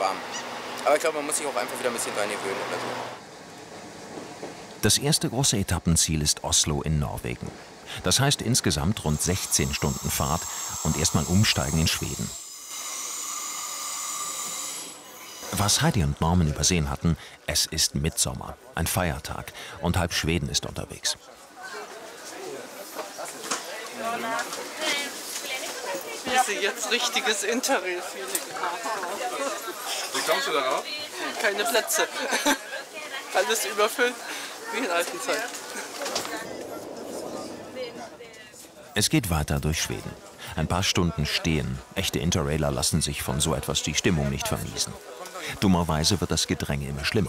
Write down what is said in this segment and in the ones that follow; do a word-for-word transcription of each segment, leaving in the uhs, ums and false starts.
warm. Aber ich glaube, man muss sich auch einfach wieder ein bisschen dran gewöhnen oder so. Das erste große Etappenziel ist Oslo in Norwegen. Das heißt insgesamt rund sechzehn Stunden Fahrt und erstmal umsteigen in Schweden. Was Heidi und Norman übersehen hatten, es ist Mitsommer, ein Feiertag, und halb Schweden ist unterwegs. Ich sehe jetzt richtiges Interrail-Feeling. Wie kommst du darauf? Keine Plätze. Alles überfüllt, wie in alten Zeiten. Es geht weiter durch Schweden. Ein paar Stunden stehen. Echte Interrailer lassen sich von so etwas die Stimmung nicht vermiesen. Dummerweise wird das Gedränge immer schlimmer.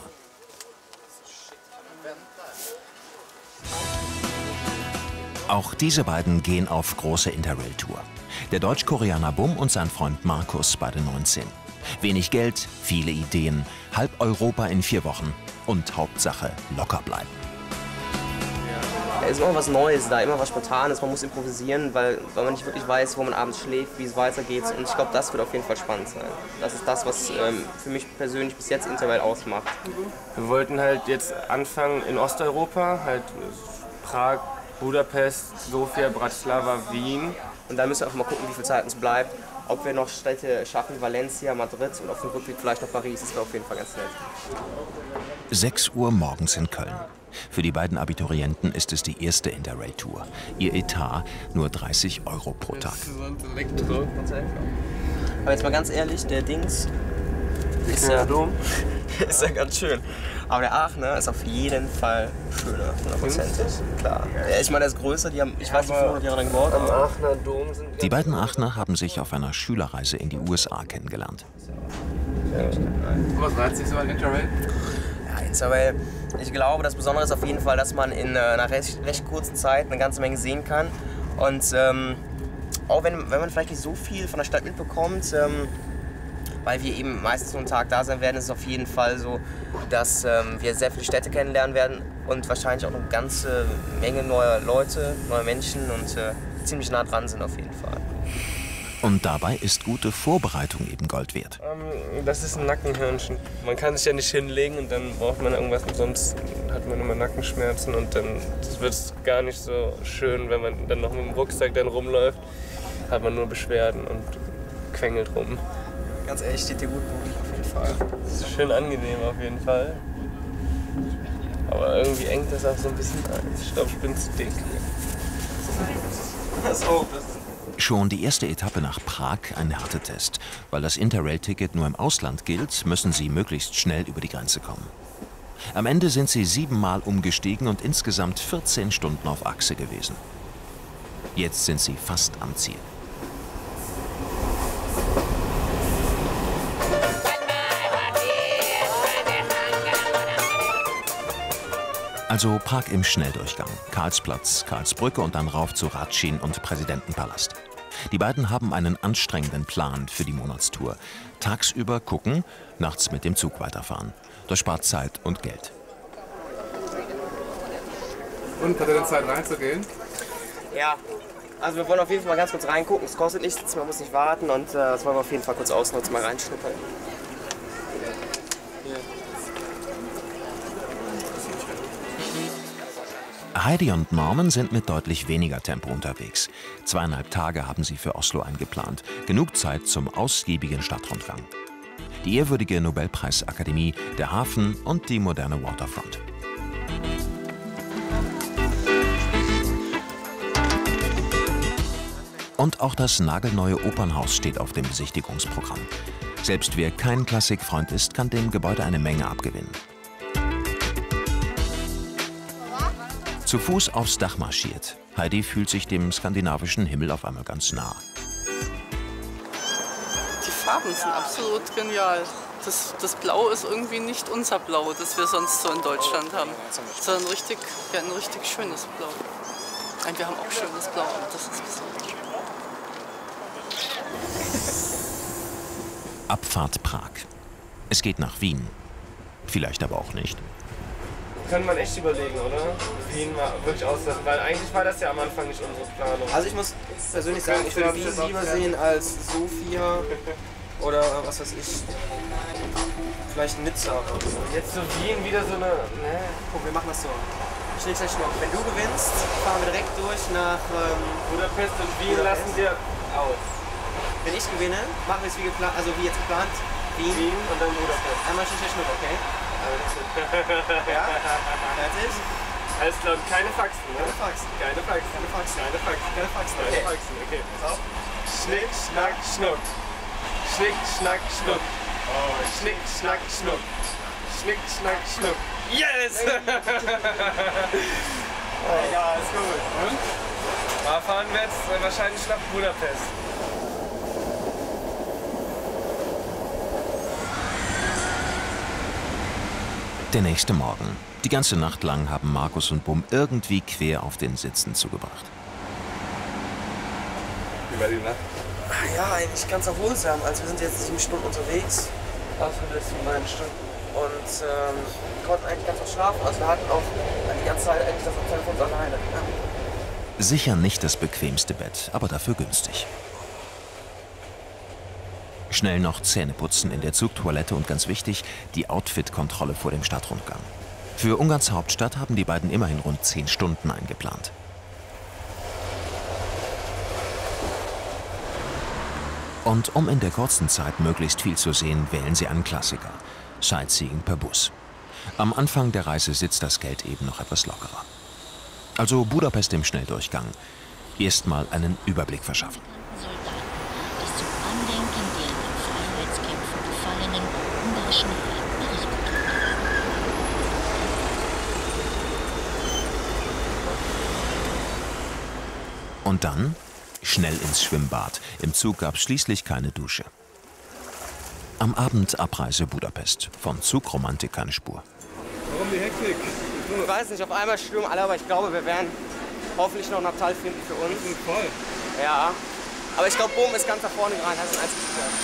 Auch diese beiden gehen auf große Interrail-Tour. Der Deutsch-Koreaner Bum und sein Freund Markus, beide neunzehn. Wenig Geld, viele Ideen, halb Europa in vier Wochen und Hauptsache locker bleiben. Es ist immer was Neues da, immer was Spontanes, man muss improvisieren, weil, weil man nicht wirklich weiß, wo man abends schläft, wie es weitergeht. Und ich glaube, das wird auf jeden Fall spannend sein. Das ist das, was ähm, für mich persönlich bis jetzt Interrail ausmacht. Wir wollten halt jetzt anfangen in Osteuropa, halt Prag, Budapest, Sofia, Bratislava, Wien. Und da müssen wir einfach mal gucken, wie viel Zeit uns bleibt. Ob wir noch Städte schaffen, Valencia, Madrid und auf dem Rückweg vielleicht noch Paris, das wäre auf jeden Fall ganz nett. sechs Uhr morgens in Köln. Für die beiden Abiturienten ist es die erste Interrail-Tour. Ihr Etat nur dreißig Euro pro Tag. Elektro. Aber jetzt mal ganz ehrlich, der Dings ist ja, ist ja ganz schön. Aber der Aachener ist auf jeden Fall schöner, hundertprozentig. Klar. Ja, ich meine, der ist größer, die haben, ich weiß nicht, fünfhundert Jahre lang gebaut. Am Aachener Dom sind Die beiden Aachener haben sich auf einer Schülerreise in die U S A kennengelernt. Was reizt dich so an Interrail? Ja, Interrail. Ich glaube, das Besondere ist auf jeden Fall, dass man in einer recht, recht kurzen Zeit eine ganze Menge sehen kann. Und ähm, auch wenn, wenn man vielleicht nicht so viel von der Stadt mitbekommt, ähm, weil wir eben meistens nur einen Tag da sein werden, ist es auf jeden Fall so, dass ähm, wir sehr viele Städte kennenlernen werden und wahrscheinlich auch eine ganze Menge neuer Leute, neuer Menschen und äh, ziemlich nah dran sind auf jeden Fall. Und dabei ist gute Vorbereitung eben Gold wert. Ähm, das ist ein Nackenhörnchen. Man kann sich ja nicht hinlegen und dann braucht man irgendwas und sonst hat man immer Nackenschmerzen und dann wird es gar nicht so schön, wenn man dann noch mit dem Rucksack dann rumläuft, hat man nur Beschwerden und quengelt rum. Ganz ehrlich, steht dir gut auf jeden Fall. Das ist schön angenehm auf jeden Fall. Aber irgendwie engt das auch so ein bisschen ein. Ich glaube, ich bin zu dick. So, Schon die erste Etappe nach Prag ein Härtetest. Weil das Interrail-Ticket nur im Ausland gilt, müssen sie möglichst schnell über die Grenze kommen. Am Ende sind sie siebenmal umgestiegen und insgesamt vierzehn Stunden auf Achse gewesen. Jetzt sind sie fast am Ziel. Also Prag im Schnelldurchgang. Karlsplatz, Karlsbrücke und dann rauf zu Ratschin und Präsidentenpalast. Die beiden haben einen anstrengenden Plan für die Monatstour. Tagsüber gucken, nachts mit dem Zug weiterfahren. Das spart Zeit und Geld. Und hat er denn Zeit reinzugehen? ja, also wir wollen auf jeden Fall mal ganz kurz reingucken. Es kostet nichts, man muss nicht warten und äh, das wollen wir auf jeden Fall kurz ausnutzen, mal reinschnuppern. Heidi und Norman sind mit deutlich weniger Tempo unterwegs. Zweieinhalb Tage haben sie für Oslo eingeplant. Genug Zeit zum ausgiebigen Stadtrundgang. Die ehrwürdige Nobelpreisakademie, der Hafen und die moderne Waterfront. Und auch das nagelneue Opernhaus steht auf dem Besichtigungsprogramm. Selbst wer kein Klassikfreund ist, kann dem Gebäude eine Menge abgewinnen. Zu Fuß aufs Dach marschiert. Heidi fühlt sich dem skandinavischen Himmel auf einmal ganz nah. Die Farben sind absolut genial. Das, das Blau ist irgendwie nicht unser Blau, das wir sonst so in Deutschland haben, sondern richtig, ja, ein richtig schönes Blau. Nein, wir haben auch schönes Blau, aber das ist besonders schön. Abfahrt Prag. Es geht nach Wien. Vielleicht aber auch nicht. Kann man echt überlegen, oder? Wien mal wirklich auslassen, weil eigentlich war das ja am Anfang nicht unsere Planung. Also ich muss persönlich sagen, ich würde Wien lieber sehen als Sofia oder was weiß ich. vielleicht Nizza. Jetzt so Wien wieder so eine. Ne? Guck, wir machen das so. Schnick, schnack, schnuck. Wenn du gewinnst, fahren wir direkt durch nach ähm, Budapest und Wien Budapest. lassen wir aus. Wenn ich gewinne, machen wir es wie geplant, also wie jetzt geplant. Wien, Wien und dann Budapest. Einmal Schnick, schnack, schnuck, okay? Ja? Fertig? Alles klar, und keine Faxen, ne? Keine Faxen. Keine Faxen. Keine Faxen. Keine Faxen. Keine Faxen, Keine okay. Faxen, okay. Pass auf. Schnick, schnack, schnuck. Schnick, schnack, schnuck. Oh, schnick, schnack, schnuck. Schnick, schnack, schnuck. Yes! Ja, ist gut. Und? Da fahren wir jetzt äh, wahrscheinlich nach Budapest. Der nächste Morgen. Die ganze Nacht lang haben Markus und Bum irgendwie quer auf den Sitzen zugebracht. Wie war die Nacht? Ja, eigentlich ganz erholsam. Also wir sind jetzt sieben Stunden unterwegs. Also das sind neun Stunden. Und ähm, konnten eigentlich ganz gut schlafen. Also wir hatten auch die ganze Zeit eigentlich das Hotel für uns alleine. Ja. Sicher nicht das bequemste Bett, aber dafür günstig. Schnell noch Zähne putzen in der Zugtoilette und ganz wichtig, die Outfit-Kontrolle vor dem Stadtrundgang. Für Ungarns Hauptstadt haben die beiden immerhin rund zehn Stunden eingeplant. Und um in der kurzen Zeit möglichst viel zu sehen, wählen sie einen Klassiker: Sightseeing per Bus. Am Anfang der Reise sitzt das Geld eben noch etwas lockerer. Also Budapest im Schnelldurchgang. Erstmal einen Überblick verschaffen. Soldaten, das zum Andenken der in den Freiheitskämpfen gefallenen ungarischen Helden errichtet wurde. Und dann schnell ins Schwimmbad. Im Zug gab es schließlich keine Dusche. Am Abend Abreise Budapest. Von Zugromantik keine Spur. Warum die Hektik? Ich weiß nicht, auf einmal stürmen alle, aber ich glaube, wir werden hoffentlich noch einen Abteil finden für uns. Wir sind voll. Ja. Aber ich glaube, oben ist ganz nach vorne rein. Das ist ein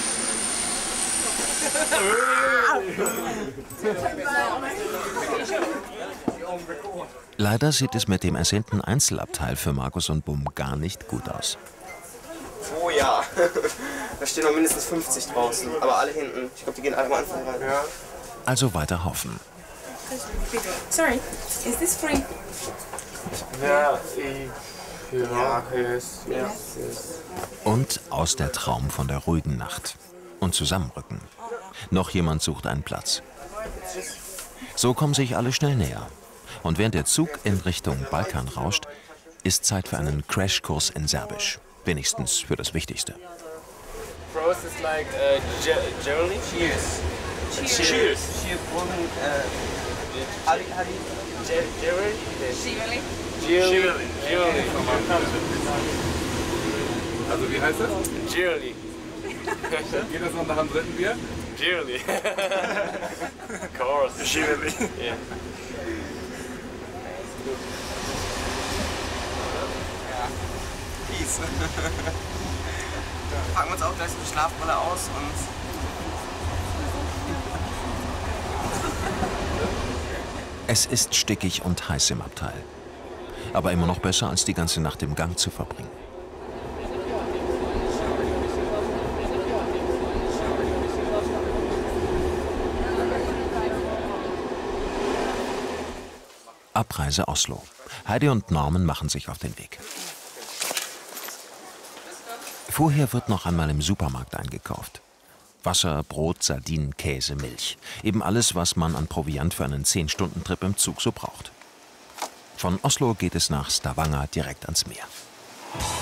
Leider sieht es mit dem ersehnten Einzelabteil für Markus und Bum gar nicht gut aus. Oh ja. Da stehen noch mindestens fünfzig draußen. Aber alle hinten. Ich glaube, die gehen alle am Anfang rein. Ja. Also weiter hoffen. Sorry, is this free? Ja, ich, ja, yes, yes, yes. Und aus der Traum von der ruhigen Nacht. Und zusammenrücken. Noch jemand sucht einen Platz. So kommen sich alle schnell näher. Und während der Zug in Richtung Balkan rauscht, ist Zeit für einen Crashkurs in Serbisch. Wenigstens für das Wichtigste. Prost is like uh, ge generally cheers. Cheers. Cheers. Cheers. Ali, Ali. Jerry? Shivali. Jerry. Jerry. Also wie heißt das? Jerry. Geht das noch nach dem dritten Bier? Jerry. Of course. Jerry. Yeah. Peace. Packen wir uns auch gleich die Schlafbrille aus und Es ist stickig und heiß im Abteil. Aber immer noch besser, als die ganze Nacht im Gang zu verbringen. Abreise Oslo. Heidi und Norman machen sich auf den Weg. Vorher wird noch einmal im Supermarkt eingekauft. Wasser, Brot, Sardinen, Käse, Milch. Eben alles, was man an Proviant für einen zehn Stunden Trip im Zug so braucht. Von Oslo geht es nach Stavanger direkt ans Meer.